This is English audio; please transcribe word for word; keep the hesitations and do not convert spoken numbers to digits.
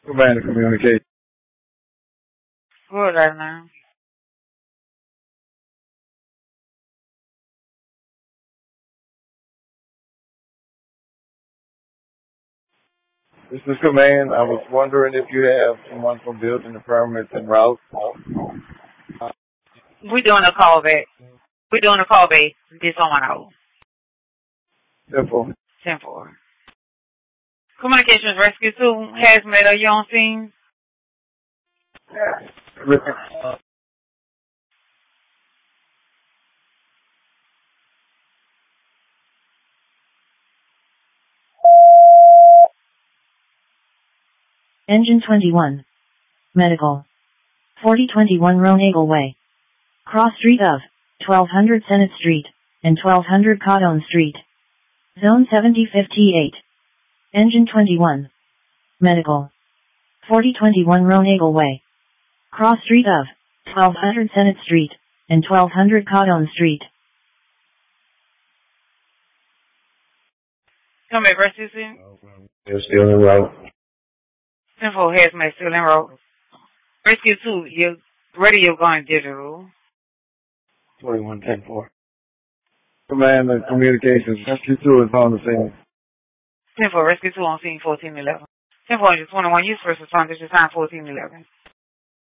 Command and communication. Good right now. This is Command. I was wondering if you have someone from building the permits en route. We doing a call back. We doing a call back. This on out. Simple. Simple. Communications Rescue two, hazmat, are you on scene? Yeah. Engine twenty-one. Medical. forty twenty-one Ronagle Way. Cross street of twelve hundred Senate Street and twelve hundred Cotton Street. Zone seventy fifty-eight. Engine twenty-one. Medical. forty twenty-one Ronagle Way. Cross street of twelve hundred Senate Street and twelve hundred Cotton Street. Come back, Rescue two. They're still en route. Simple hazmat still en route. Rescue two, your radio going digital. twenty-one ten four. Command and communications. Rescue two is on the scene. Simple Rescue two on scene fourteen eleven. Simple twenty-one, use first responders to sign fourteen eleven.